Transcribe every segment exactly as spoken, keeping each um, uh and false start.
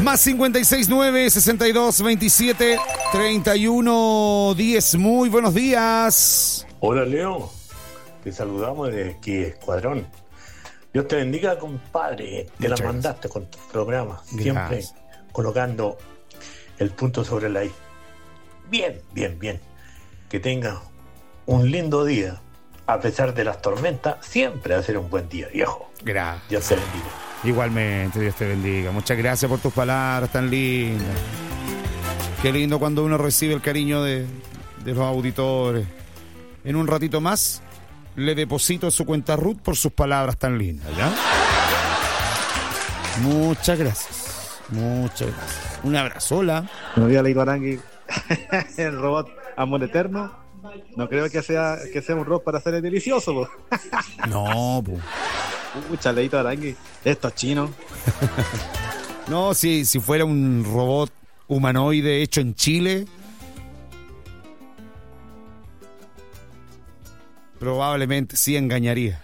Más cincuenta y seis nueve, sesenta y dos, veintisiete, treinta y uno, diez. Muy buenos días. Hola, Leo. Te saludamos desde aquí, Escuadrón. Dios te bendiga, compadre. Te la mandaste con tu programa. Siempre Gracias. Colocando el punto sobre la I. Bien, bien, bien. Que tenga un lindo día. A pesar de las tormentas, siempre va a ser un buen día, viejo. Gracias. Dios te bendiga. Igualmente, Dios te bendiga. Muchas gracias por tus palabras tan lindas. Qué lindo cuando uno recibe el cariño de, de los auditores. En un ratito más, le deposito su cuenta Ruth por sus palabras tan lindas, ¿ya? Muchas gracias. Muchas gracias. Un abrazo, hola. Buenos días, Leito Arangui. El robot Amor Eterno. No creo que sea que sea un robot para ser delicioso, po. No, po. Pucha, Leito Arangui. Estos chinos. No, si, si fuera un robot humanoide hecho en Chile, probablemente sí engañaría.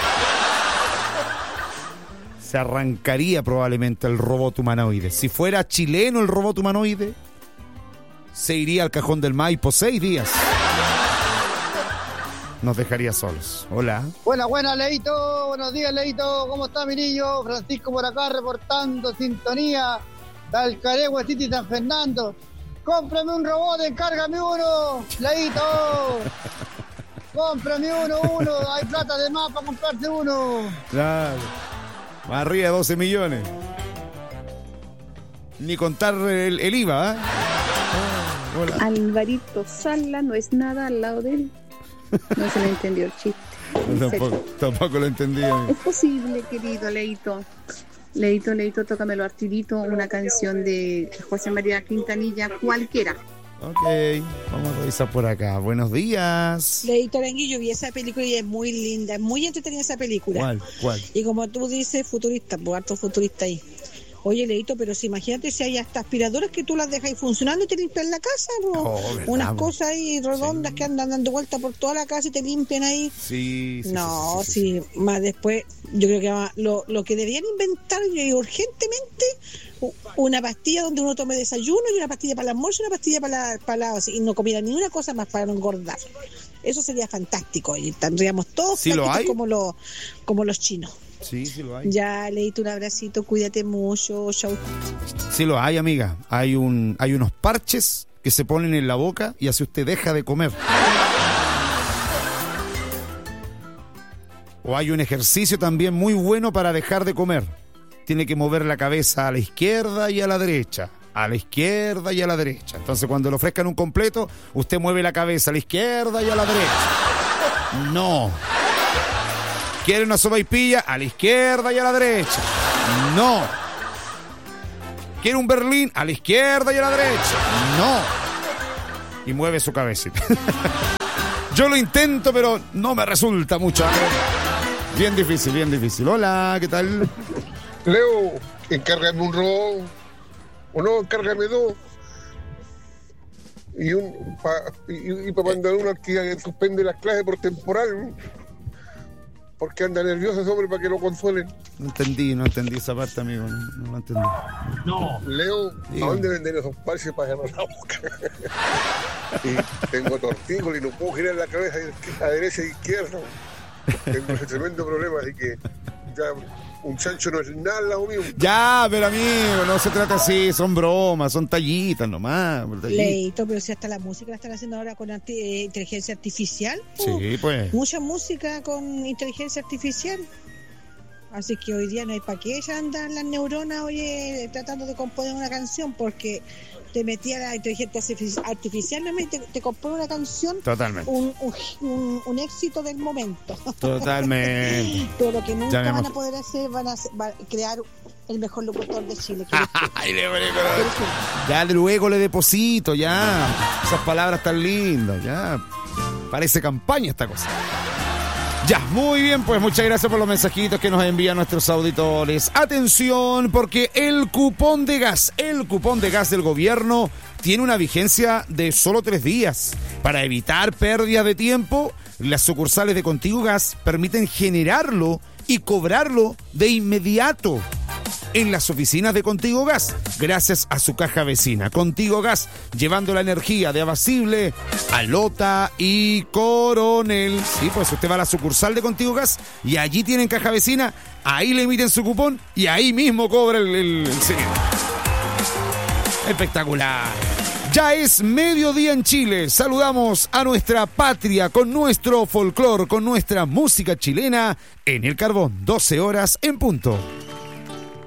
Se arrancaría probablemente el robot humanoide. Si fuera chileno el robot humanoide, se iría al cajón del Maipo seis días. Nos dejaría solos. Hola. Buena, buena, Leito. Buenos días, Leito. ¿Cómo está mi niño? Francisco por acá reportando sintonía del Caregüe City San Fernando. Cómprame un robot, encárgame uno, Leito. Cómprame uno, uno. Hay plata de más para comprarte uno. Claro. Más arriba de doce millones. Ni contar el, el I V A, ¿eh? Oh, hola. Alvarito Sala no es nada al lado de él. No se le entendió el chiste. Tampoco, tampoco lo entendí. Es posible, querido Leito. Leito, Leito, tócamelo Artidito, una canción de José María Quintanilla, cualquiera. Ok, vamos a revisar por acá. Buenos días. Leito Arangui, yo vi esa película y es muy linda, es muy entretenida esa película. ¿Cuál? ¿Cuál? Y como tú dices, futurista, pues harto futurista ahí. Oye, Leito, pero si imagínate si hay hasta aspiradoras que tú las dejas ahí funcionando y te limpian la casa, ¿no? Oh, ¿verdad, unas bro? cosas ahí redondas Sí. que andan dando vuelta por toda la casa y te limpian ahí. Sí, sí. No, sí, sí, sí, sí, sí. más después, yo creo que va- lo, lo que deberían inventar y urgentemente, u- una pastilla donde uno tome desayuno y una pastilla para el almuerzo y una pastilla para la, para la, y no comiera ni una cosa más para no engordar. Eso sería fantástico y tendríamos todos ¿Sí lo flaquitos hay? como los, como los chinos. Sí, sí lo hay. Ya, Leito, un abracito, cuídate mucho, chau. Sí lo hay, amiga. Hay un, hay unos parches que se ponen en la boca y así usted deja de comer. O hay un ejercicio también muy bueno para dejar de comer. Tiene que mover la cabeza a la izquierda y a la derecha. A la izquierda y a la derecha. Entonces cuando le ofrezcan un completo, usted mueve la cabeza a la izquierda y a la derecha. No. ¿Quiere una sopaipilla? A la izquierda y a la derecha. No. ¿Quiere un berlín? A la izquierda y a la derecha. No. Y mueve su cabecita. Yo lo intento, pero no me resulta mucho. Bien difícil, bien difícil. Hola, ¿qué tal? Leo, encárgame un robot. O no, encárgame dos. Y un pa, y, y para mandar uno que suspende las clases por temporal. Porque anda nervioso ese hombre para que lo consuelen. No entendí, no entendí esa parte, amigo. No, no lo entendí. No. Leo, Digo. ¿a dónde venden esos parches para agarrar la boca? Y tengo tortícolis y no puedo girar la cabeza a derecha e izquierda. Tengo ese tremendo problema, así que ya un chancho no es nada al lado mío. Ya, pero amigo, no se trata así. Son bromas, son tallitas nomás. tallitas. Leito, pero si hasta la música la están haciendo ahora con anti- eh, inteligencia artificial. po. Sí, pues. Mucha música con inteligencia artificial. Así que hoy día no hay para qué ellas andan las neuronas, oye, tratando de componer una canción, porque te metía la inteligencia artifici- artificial, te, te compone una canción, Totalmente. un, un, un, un éxito del momento. Totalmente. Pero lo que nunca Ya me van a emo- poder hacer, van a, hacer- va a crear el mejor locutor de Chile. que Ay, le- le- le- Ya luego le deposito, ya. Esas palabras tan lindas, ya. Parece campaña esta cosa. Ya, muy bien, pues muchas gracias por los mensajitos que nos envían nuestros auditores. Atención, porque el cupón de gas, el cupón de gas del gobierno tiene una vigencia de solo tres días. Para evitar pérdidas de tiempo, las sucursales de Contigo Gas permiten generarlo y cobrarlo de inmediato. en las oficinas de Contigo Gas, gracias a su caja vecina. Contigo Gas, llevando la energía de Abasible a Lota y Coronel. Sí, pues usted va a la sucursal de Contigo Gas y allí tienen caja vecina, ahí le emiten su cupón y ahí mismo cobra el, el, el señor. Espectacular. Ya es mediodía en Chile. Saludamos a nuestra patria con nuestro folclor, con nuestra música chilena en el carbón. doce horas en punto.